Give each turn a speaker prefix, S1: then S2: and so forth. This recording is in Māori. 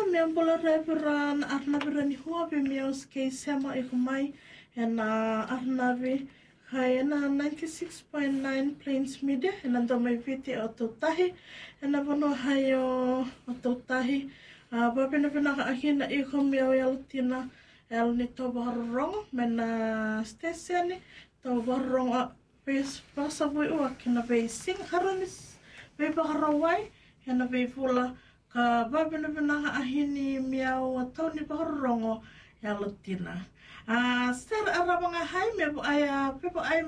S1: me bola reveran arnaveran hua be meos ke sema e kumai and arnave Hai na 96.9 Plains Media and ando mai viti o tautahi and avono hai o tautahi ba pena ka ahina I ko mea o yalutina el ni to barongo mena station to barongo pes pasa voi o kina be sing haranis be barawai and be fula ka ba pena ka ahini mea o toni barongo yalutina ser arabanga hai me ai pepo ai